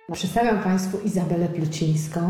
Przedstawiam Państwu Izabelę Plucińską,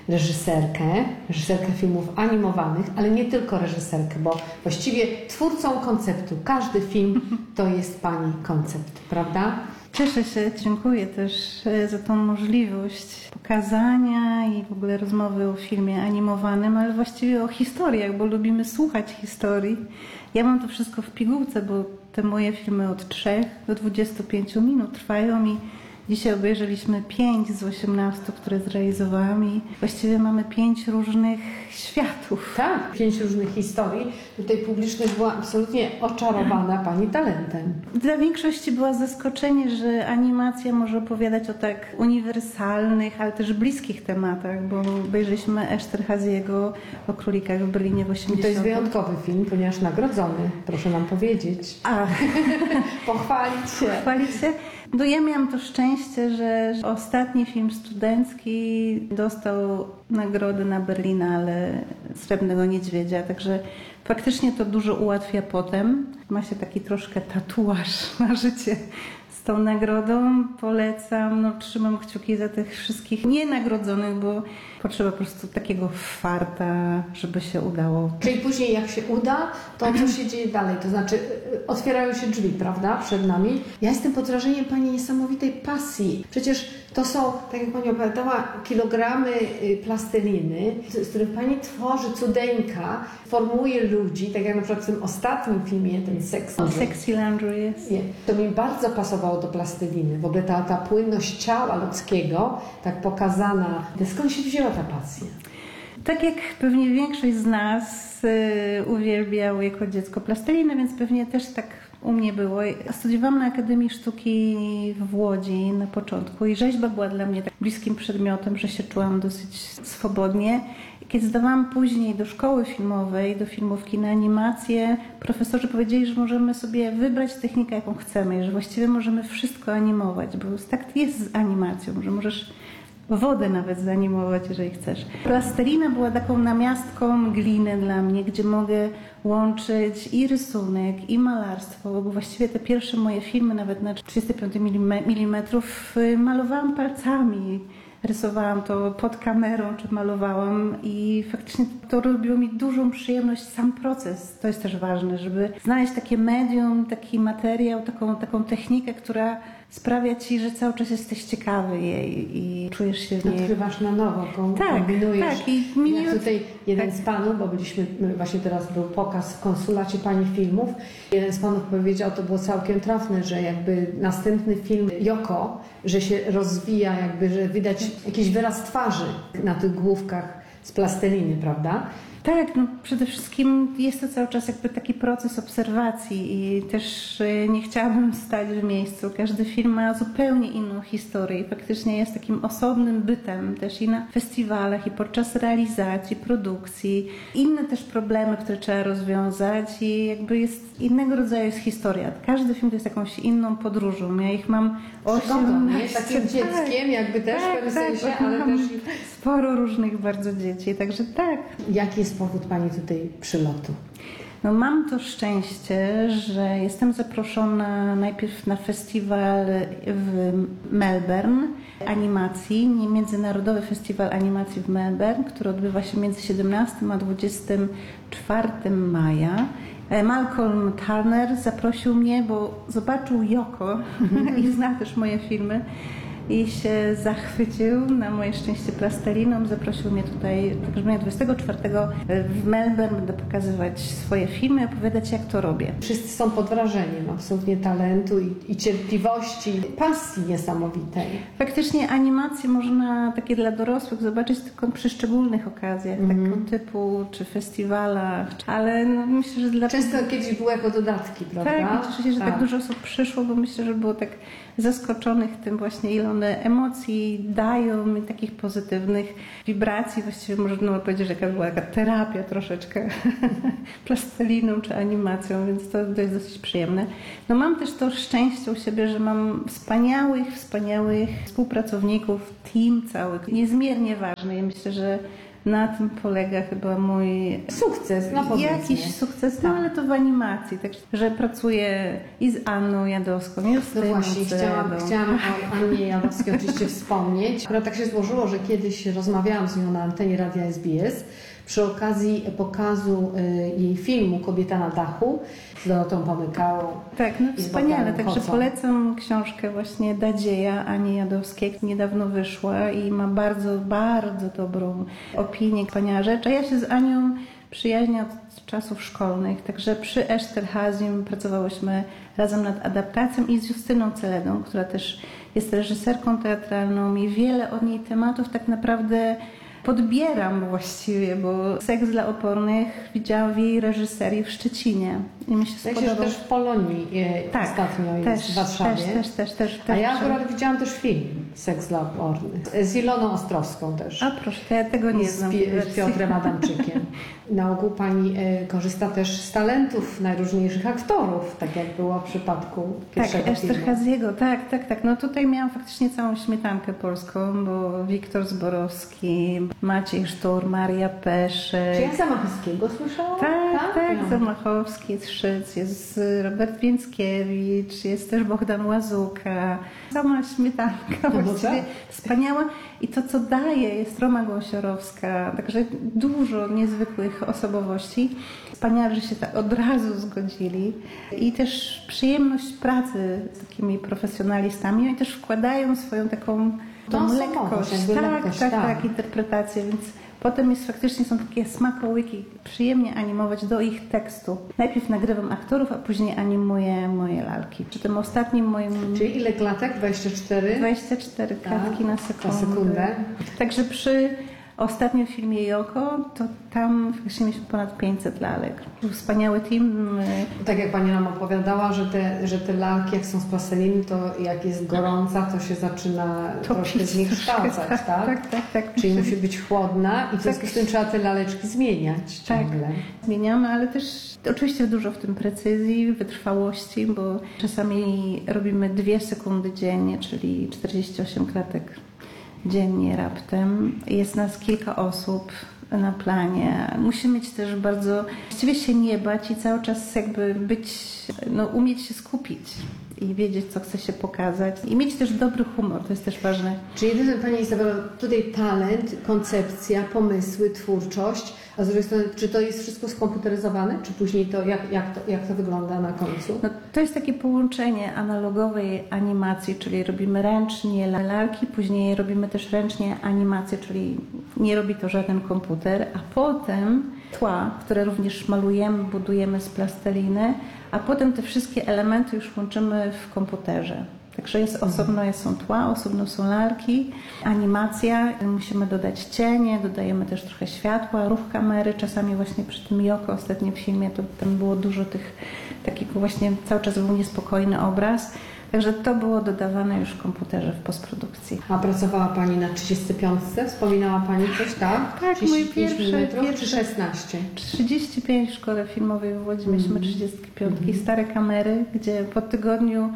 reżyserkę filmów animowanych, ale nie tylko reżyserkę, bo właściwie twórcą konceptu. Każdy film to jest Pani koncept, prawda? Cieszę się, dziękuję też za tą możliwość pokazania i w ogóle rozmowy o filmie animowanym, ale właściwie o historiach, bo lubimy słuchać historii. Ja mam to wszystko w pigułce, bo te moje filmy od 3 do 25 minut trwają i dzisiaj obejrzeliśmy 5 z 18, które zrealizowałam i właściwie mamy 5 różnych światów. Tak, 5 różnych historii. Tutaj publiczność była absolutnie oczarowana Pani talentem. Dla większości było zaskoczenie, że animacja może opowiadać o tak uniwersalnych, ale też bliskich tematach, bo obejrzeliśmy Esterhazy'ego o królikach w Berlinie w 80. I to jest wyjątkowy film, ponieważ nagrodzony, proszę nam powiedzieć. Pochwalić się. Pochwalić się. No ja miałam to szczęście, że ostatni film studencki dostał nagrodę na Berlinale Srebrnego Niedźwiedzia, także faktycznie to dużo ułatwia potem. Ma się taki troszkę tatuaż na życie z tą nagrodą. Polecam, no trzymam kciuki za tych wszystkich nienagrodzonych, bo potrzeba po prostu takiego farta, żeby się udało. Czyli później jak się uda, to co się dzieje dalej? To znaczy otwierają się drzwi, prawda, przed nami. Ja jestem pod wrażeniem Pani niesamowitej pasji. Przecież to są, tak jak Pani opowiadała, kilogramy plasteliny, z których Pani tworzy cudeńka, formuje ludzi, tak jak na przykład w tym ostatnim filmie, ten Sexy Laundry jest. To mi bardzo pasowało do plasteliny. W ogóle ta płynność ciała ludzkiego, tak pokazana. Skąd się wzięła ta pasja? Tak jak pewnie większość z nas uwielbiał jako dziecko plastelinę, więc pewnie też tak u mnie było. Studiowałam na Akademii Sztuki w Łodzi na początku i rzeźba była dla mnie tak bliskim przedmiotem, że się czułam dosyć swobodnie. Kiedy zdawałam później do szkoły filmowej, do filmówki na animację, profesorzy powiedzieli, że możemy sobie wybrać technikę, jaką chcemy i że właściwie możemy wszystko animować, bo tak jest z animacją, że możesz wodę nawet zanimować, jeżeli chcesz. Plastelina była taką namiastką gliny dla mnie, gdzie mogę łączyć i rysunek, i malarstwo, bo właściwie te pierwsze moje filmy, nawet na 35 mm, malowałam palcami. Rysowałam to pod kamerą, czy malowałam i faktycznie to robiło mi dużą przyjemność, sam proces. To jest też ważne, żeby znaleźć takie medium, taki materiał, taką technikę, która sprawia Ci, że cały czas jesteś ciekawy jej i czujesz się w niej. Odkrywasz na nowo, kombinujesz. Tak. I jak tutaj jeden z Panów, bo właśnie teraz był pokaz w konsulacie Pani filmów, jeden z Panów powiedział, to było całkiem trafne, że jakby następny film Yoko, że się rozwija, jakby, że widać jakiś wyraz twarzy na tych główkach z plasteliny, prawda? Tak, no przede wszystkim jest to cały czas jakby taki proces obserwacji i też nie chciałabym stać w miejscu. Każdy film ma zupełnie inną historię i faktycznie jest takim osobnym bytem też i na festiwalach i podczas realizacji, produkcji. Inne też problemy, które trzeba rozwiązać i jakby jest innego rodzaju jest historia. Każdy film to jest jakąś inną podróżą. Ja ich mam 18. Takim dzieckiem jakby też w pewnym sensie, ale też sporo różnych bardzo dzieci, także tak. Jaki jest powód Pani tutaj przylotu? No mam to szczęście, że jestem zaproszona najpierw na festiwal w Melbourne animacji, Międzynarodowy Festiwal Animacji w Melbourne, który odbywa się między 17 a 24 maja. Malcolm Turner zaprosił mnie, bo zobaczył Yoko i zna też moje filmy. I się zachwycił, na moje szczęście, plasteliną. Zaprosił mnie tutaj, także 24 w Melbourne będę pokazywać swoje filmy, opowiadać, jak to robię. Wszyscy są pod wrażeniem absolutnie talentu i cierpliwości, pasji niesamowitej. Faktycznie animacje można takie dla dorosłych zobaczyć tylko przy szczególnych okazjach, takiego typu, czy festiwalach, ale no, myślę, że dla... Często kiedyś były jako dodatki, prawda? Tak, cieszę się, że tak dużo osób przyszło, bo myślę, że było tak zaskoczonych tym właśnie, ile one emocji dają i takich pozytywnych wibracji. Właściwie można powiedzieć, że była taka terapia troszeczkę plasteliną czy animacją, więc to jest dosyć przyjemne. No mam też to szczęście u siebie, że mam wspaniałych współpracowników, team cały, niezmiernie ważny. Ja myślę, że na tym polega chyba mój sukces, no powiedzmy. Jakiś sukces, no ale to w animacji, także pracuję i z Anną Jadowską, i z No właśnie, chciałam o Annie Jadowskiej oczywiście wspomnieć. Akurat tak się złożyło, że kiedyś rozmawiałam z nią na antenie Radia SBS przy okazji pokazu jej filmu Kobieta na dachu z Dorotą Pomykałą. Tak, no wspaniale, także polecam książkę właśnie Dadzieja Ani Jadowskiej. Niedawno wyszła i ma bardzo, bardzo dobrą opinię. Wspaniała rzecz. A ja się z Anią przyjaźnię od czasów szkolnych, także przy Esterhazim pracowałyśmy razem nad adaptacją i z Justyną Celedą, która też jest reżyserką teatralną i wiele od niej tematów tak naprawdę podbieram właściwie, bo Seks dla opornych widziałam w jej reżyserii w Szczecinie i mi się spodobał. Też w Polonii ostatnio jest w Warszawie. Też. A ja akurat widziałam też film Seks dla opornych z Iloną Ostrowską też. A proszę, to ja tego nie znam. Z Piotrem Adamczykiem. Na ogół pani korzysta też z talentów najróżniejszych aktorów, tak jak było w przypadku pierwszego filmu. Esterhaziego, tak. No tutaj miałam faktycznie całą śmietankę polską, bo Wiktor Zborowski, Maciej Sztur, Maria Peszek. Czy ja Zamachowskiego słyszałam? Tak, Zamachowski, jest Szyc, jest Robert Więckiewicz, jest też Bogdan Łazuka. Cała śmietanka właściwie wspaniała. I to, co daje, jest Roma Gąsiorowska, także dużo niezwykłych osobowości. Wspaniale, że się tak od razu zgodzili. I też przyjemność pracy z takimi profesjonalistami. Oni też wkładają swoją taką lekkość, interpretację, więc potem faktycznie są takie smakołyki, przyjemnie animować do ich tekstu. Najpierw nagrywam aktorów, a później animuję moje lalki. Przy tym ostatnim moim... Czyli ile klatek? 24? 24 klatki na sekundę. Także przy ostatnim filmie Joko, to tam faktycznie mieliśmy ponad 500 lalek. Był wspaniały team. Tak jak pani nam opowiadała, że te lalki jak są z plasteliny, to jak jest gorąca, to się zaczyna troszkę z nich kształcać, tak? Tak. Czyli musi być chłodna i w związku z tym trzeba te laleczki zmieniać ciągle. Tak, zmieniamy, ale też oczywiście dużo w tym precyzji, wytrwałości, bo czasami robimy 2 sekundy dziennie, czyli 48 klatek dziennie raptem. Jest nas kilka osób na planie. Musimy mieć też bardzo, właściwie się nie bać i cały czas jakby umieć się skupić i wiedzieć, co chce się pokazać i mieć też dobry humor, to jest też ważne. Czyli Pani Izabelo, tutaj talent, koncepcja, pomysły, twórczość, a z drugiej strony, czy to jest wszystko skomputeryzowane, czy później to, jak to wygląda na końcu? No, to jest takie połączenie analogowej animacji, czyli robimy ręcznie lalki, później robimy też ręcznie animację, czyli nie robi to żaden komputer, a potem tła, które również malujemy, budujemy z plasteliny, a potem te wszystkie elementy już łączymy w komputerze. Także osobno są tła, osobno są lalki, animacja, musimy dodać cienie, dodajemy też trochę światła, ruch kamery, czasami właśnie przy tym Joko, ostatnim filmie, to tam było dużo tych takiego właśnie, cały czas był niespokojny obraz. Także to było dodawane już w komputerze w postprodukcji. A pracowała Pani na 35? Wspominała Pani coś, tak? Tak, mój pierwszy czy 16? 35 w szkole filmowej w Łodzi, mieliśmy 35, stare kamery, gdzie po tygodniu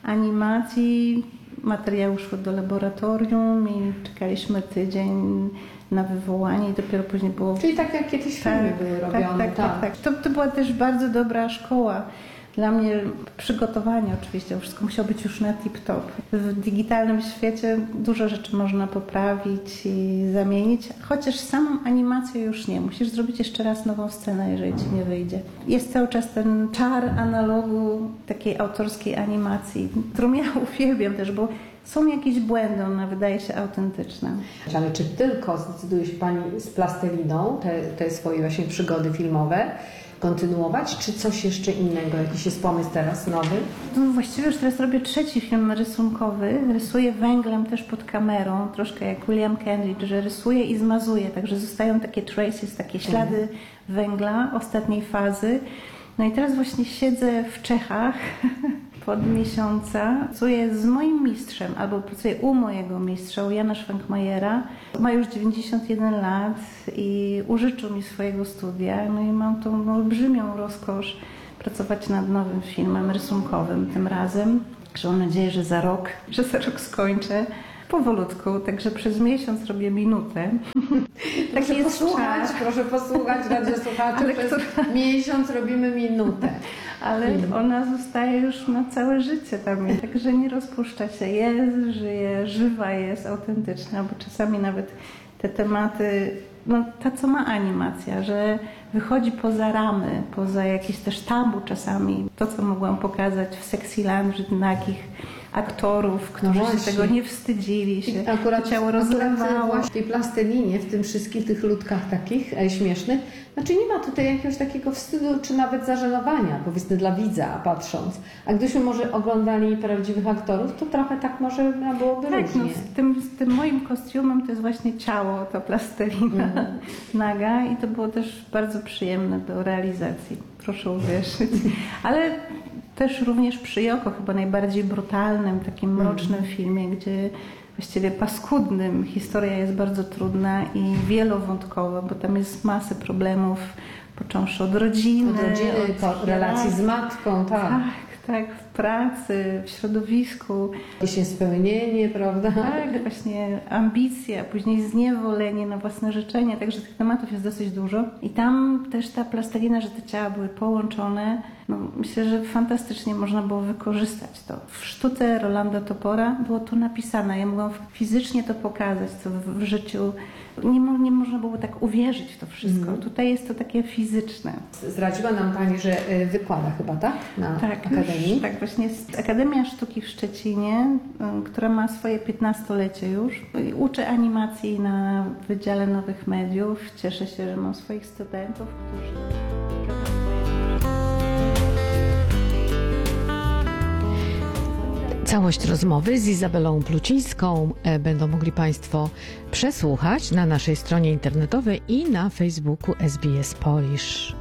animacji materiały szły do laboratorium i czekaliśmy tydzień na wywołanie i dopiero później było... Czyli tak jak kiedyś filmy były robione. Tak. To była też bardzo dobra szkoła. Dla mnie przygotowanie oczywiście, wszystko musiało być już na tip-top. W digitalnym świecie dużo rzeczy można poprawić i zamienić, chociaż samą animację już nie. Musisz zrobić jeszcze raz nową scenę, jeżeli ci nie wyjdzie. Jest cały czas ten czar analogu takiej autorskiej animacji, którą ja uwielbiam też, bo są jakieś błędy, ona wydaje się autentyczna. Ale czy tylko zdecyduje się Pani z plasteliną te swoje właśnie przygody filmowe kontynuować, czy coś jeszcze innego? Jakiś jest pomysł teraz nowy? No właściwie już teraz robię 3. film rysunkowy. Rysuję węglem też pod kamerą, troszkę jak William Kendrick, że rysuję i zmazuję, także zostają takie traces, takie ślady węgla ostatniej fazy. No i teraz właśnie siedzę w Czechach pod miesiąca, pracuję z moim mistrzem, albo pracuję u mojego mistrza, u Jana Schwenkmajera. Ma już 91 lat i użyczył mi swojego studia. No i mam tą olbrzymią rozkosz pracować nad nowym filmem rysunkowym tym razem. Także mam nadzieję, że za rok skończę. powolutku, także przez miesiąc robię minutę. Taki jest czas. Proszę posłuchać, radiosłuchacze, przez miesiąc robimy minutę. Ale ona zostaje już na całe życie tam, także nie rozpuszcza się, jest, żyje, żywa jest, autentyczna, bo czasami nawet te tematy, no ta co ma animacja, że wychodzi poza ramy, poza jakieś też tabu czasami. To, co mogłam pokazać w Sexyland, że nagich aktorów, którzy się tego nie wstydzili, się ciało rozlewało. W tej plastelinie, w tym wszystkich tych ludkach takich śmiesznych, znaczy nie ma tutaj jakiegoś takiego wstydu, czy nawet zażenowania, powiedzmy dla widza patrząc. A gdybyśmy może oglądali prawdziwych aktorów, to trochę tak może byłoby różnie. No, z tym moim kostiumem to jest właśnie ciało, ta plastelina naga i to było też bardzo przyjemne do realizacji. Proszę uwierzyć. Ale też również przy Yoko, chyba najbardziej brutalnym, takim mrocznym filmie, gdzie właściwie paskudnym. Historia jest bardzo trudna i wielowątkowa, bo tam jest masę problemów, począwszy od rodziny, od relacji z matką, tak. Tak, w pracy, w środowisku. Jakieś spełnienie, prawda? Tak, właśnie ambicja, później zniewolenie na własne życzenie, także tych tematów jest dosyć dużo. I tam też ta plastelina, że te ciała były połączone, no, myślę, że fantastycznie można było wykorzystać to. W sztuce Rolanda Topora było to napisane, ja mogłam fizycznie to pokazać, co w życiu nie można było tak uwierzyć w to wszystko. Tutaj jest to takie fizyczne. Zdradziła nam Pani, że wykłada chyba, tak? Na Akademii. Tak, właśnie jest Akademia Sztuki w Szczecinie, która ma swoje 15-lecie już. Uczę animacji na Wydziale Nowych Mediów. Cieszę się, że mam swoich studentów, którzy... Całość rozmowy z Izabelą Plucińską będą mogli Państwo przesłuchać na naszej stronie internetowej i na Facebooku SBS Polish.